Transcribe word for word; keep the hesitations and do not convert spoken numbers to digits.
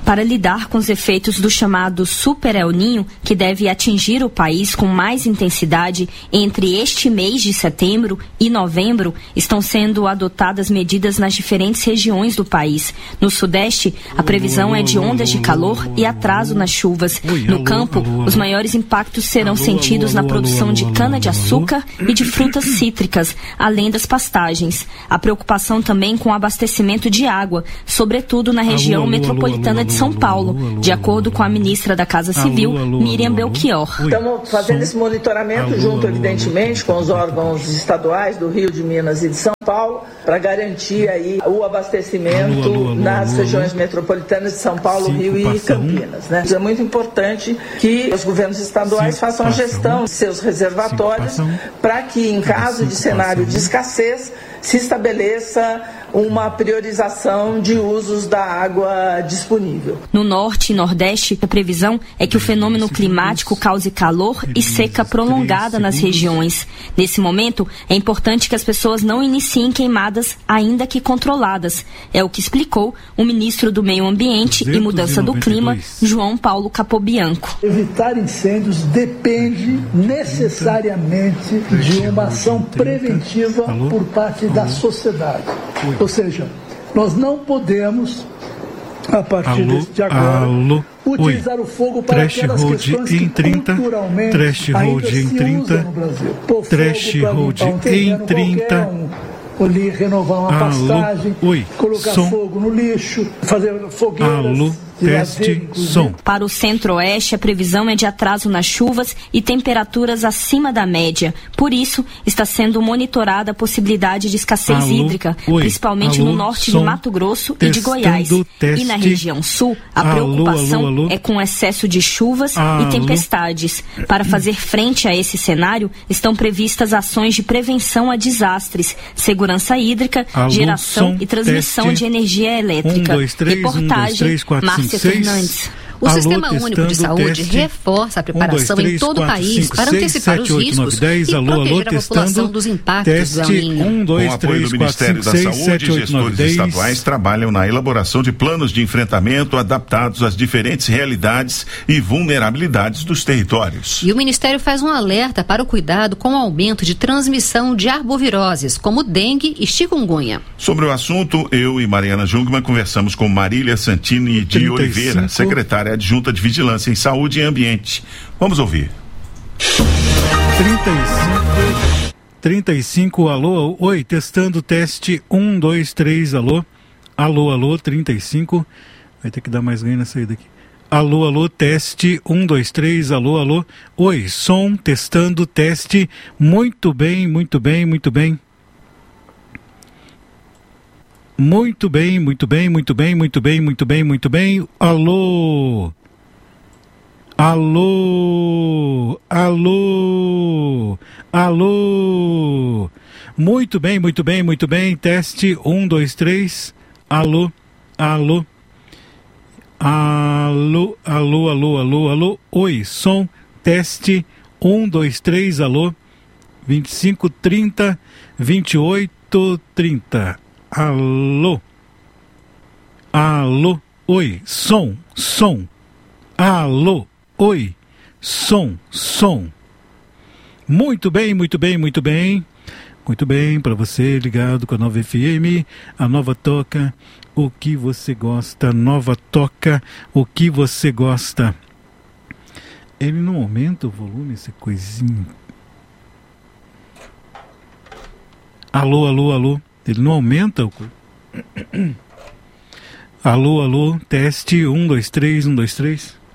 Para lidar com os efeitos do chamado Super El Niño, que deve atingir o país com mais intensidade entre este mês de setembro e novembro, estão sendo adotadas medidas nas diferentes regiões do país. No Sudeste, a previsão é de ondas de calor e atraso nas chuvas. No campo, os maiores impactos serão sentidos na produção de cana-de-açúcar e de frutas cítricas, além das pastagens. A preocupação também com o abastecimento de água, sobretudo na região metropolitana de São Paulo, de acordo com a ministra da Casa Civil, alô, alô, Miriam Belchior. Estamos fazendo esse monitoramento alô, junto, evidentemente, com os órgãos estaduais do Rio, de Minas e de São Paulo, para garantir aí o abastecimento alô, alô, alô, nas alô, regiões alô. metropolitanas de São Paulo, Cinco, Rio e Campinas. Né? É muito importante que os governos estaduais Cinco, façam a gestão de seus reservatórios para que, em caso de cenário de escassez, se estabeleça uma priorização de usos da água disponível. No norte e nordeste, a previsão é que o fenômeno climático cause calor e seca prolongada nas regiões. Nesse momento, é importante que as pessoas não iniciem queimadas, ainda que controladas. É o que explicou o ministro do Meio Ambiente e Mudança do Clima, João Paulo Capobianco. Evitar incêndios depende necessariamente de uma ação preventiva por parte da sociedade. Ou seja, nós não podemos, a partir alô, de agora, alô, utilizar oi. o fogo para Trash aquelas questões que trinta, culturalmente Trash ainda se em trinta, usam no Brasil. Pôr Trash fogo para um em trinta, um, ali, renovar uma alô, pastagem, oi. colocar som. fogo no lixo, fazer fogueiras. Alô. Teste, som. Para o centro-oeste, a previsão é de atraso nas chuvas e temperaturas acima da média. Por isso, está sendo monitorada a possibilidade de escassez alô, hídrica, oi, principalmente alô, no norte som, de Mato Grosso e de Goiás. Teste, e na região sul, a alô, preocupação alô, alô, é com excesso de chuvas alô, e tempestades. Para fazer frente a esse cenário, estão previstas ações de prevenção a desastres, segurança hídrica, alô, geração som, e transmissão teste, de energia elétrica. Um, dois, três, Reportagem, um, dois, três, quatro, Márcia cinco, Fernandes. O Alô, Sistema Único de Saúde teste. reforça a preparação um, dois, três, em todo o país cinco, para seis, antecipar sete, os riscos oito, nove, dez, e alô, proteger alô, a população testando, dos impactos teste, do El Niño. um, dois, Com o apoio três, do quatro, Ministério cinco, da seis, Saúde, sete, oito, gestores nove, estaduais trabalham na elaboração de planos de enfrentamento adaptados às diferentes realidades e vulnerabilidades dos territórios. E o Ministério faz um alerta para o cuidado com o aumento de transmissão de arboviroses, como dengue e chikungunya. Sobre o assunto, eu e Mariana Jungmann conversamos com Marília Santini de trinta e cinco Oliveira, secretária adjunta de Vigilância em Saúde e Ambiente. Vamos ouvir. trinta e cinco, trinta e cinco, alô, oi, testando, teste, um, dois, três, alô, alô, alô, trinta e cinco, vai ter que dar mais ganho na saída aqui. Alô, alô, teste, um, dois, três, alô, alô, oi, som, testando, teste, muito bem, muito bem, muito bem. Muito bem, muito bem, muito bem, muito bem, muito bem, muito bem, alô. Alô, alô, alô, muito bem, muito bem, muito bem, teste, um, dois, três, alô, alô, alô, alô, alô, alô, alô, oi, som, teste, um, dois, três, alô, vinte e cinco, trinta, vinte e oito, trinta, alô, alô, oi, som, som, alô. Oi, som, som. Muito bem, muito bem, muito bem. Muito bem, para você ligado com a Nova F M, a Nova toca o que você gosta, Nova toca o que você gosta. Ele não aumenta o volume, esse coisinho. Alô, alô, alô. Ele não aumenta o... Alô, alô, teste, um, dois, três, um, dois, três.